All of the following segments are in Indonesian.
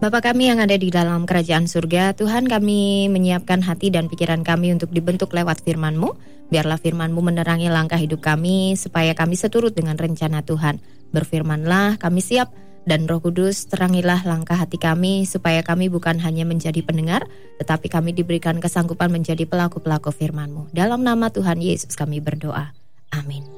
Bapa kami yang ada di dalam kerajaan surga, Tuhan, kami menyiapkan hati dan pikiran kami untuk dibentuk lewat firman-Mu. Biarlah firman-Mu menerangi langkah hidup kami, supaya kami seturut dengan rencana Tuhan. Berfirmanlah, kami siap, dan Roh Kudus terangilah langkah hati kami, supaya kami bukan hanya menjadi pendengar, tetapi kami diberikan kesanggupan menjadi pelaku-pelaku firman-Mu. Dalam nama Tuhan Yesus kami berdoa. Amin.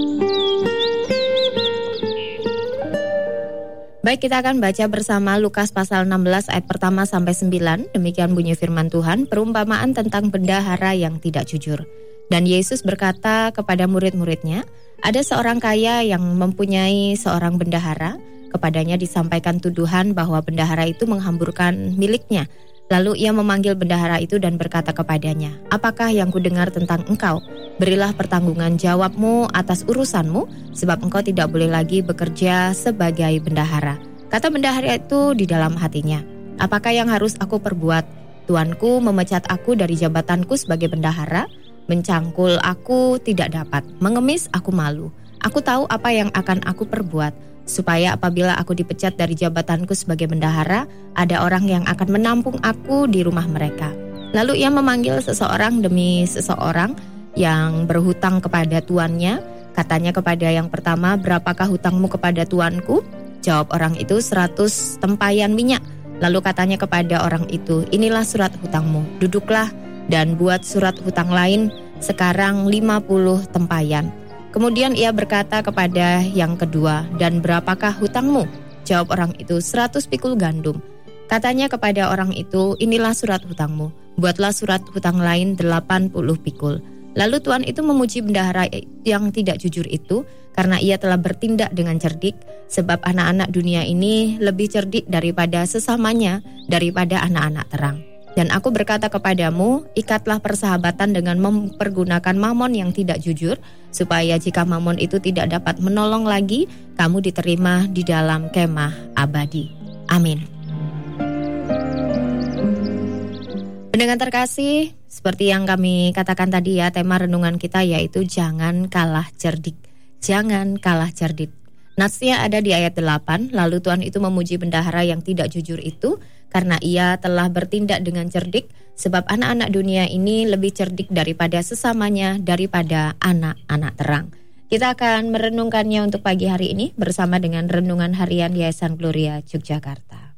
Baik, kita akan baca bersama Lukas pasal 16 ayat pertama sampai 9. Demikian bunyi firman Tuhan, perumpamaan tentang bendahara yang tidak jujur. Dan Yesus berkata kepada murid-muridnya, ada seorang kaya yang mempunyai seorang bendahara. Kepadanya disampaikan tuduhan bahwa bendahara itu menghamburkan miliknya. Lalu ia memanggil bendahara itu dan berkata kepadanya, apakah yang kudengar tentang engkau? Berilah pertanggungan jawabmu atas urusanmu, sebab engkau tidak boleh lagi bekerja sebagai bendahara. Kata bendahara itu di dalam hatinya, apakah yang harus aku perbuat? Tuanku memecat aku dari jabatanku sebagai bendahara, mencangkul aku tidak dapat, mengemis aku malu. Aku tahu apa yang akan aku perbuat, supaya apabila aku dipecat dari jabatanku sebagai bendahara, ada orang yang akan menampung aku di rumah mereka. Lalu ia memanggil seseorang demi seseorang yang berhutang kepada tuannya. Katanya kepada yang pertama, berapakah hutangmu kepada tuanku? Jawab orang itu, 100 tempayan minyak. Lalu katanya kepada orang itu, inilah surat hutangmu, duduklah dan buat surat hutang lain sekarang 50 tempayan. Kemudian ia berkata kepada yang kedua, dan berapakah hutangmu? Jawab orang itu, 100 pikul gandum. Katanya kepada orang itu, inilah surat hutangmu, buatlah surat hutang lain 80 pikul. Lalu Tuan itu memuji bendahara yang tidak jujur itu, karena ia telah bertindak dengan cerdik, sebab anak-anak dunia ini lebih cerdik daripada sesamanya, daripada anak-anak terang. Dan aku berkata kepadamu, ikatlah persahabatan dengan mempergunakan mamon yang tidak jujur, supaya jika mamon itu tidak dapat menolong lagi, kamu diterima di dalam kemah abadi. Amin. Pendengar terkasih, seperti yang kami katakan tadi ya, tema renungan kita yaitu jangan kalah cerdik. Jangan kalah cerdik. Natsnya ada di ayat 8, lalu Tuhan itu memuji bendahara yang tidak jujur itu, karena ia telah bertindak dengan cerdik, sebab anak-anak dunia ini lebih cerdik daripada sesamanya, daripada anak-anak terang. Kita akan merenungkannya untuk pagi hari ini bersama dengan Renungan Harian Yayasan Gloria Yogyakarta.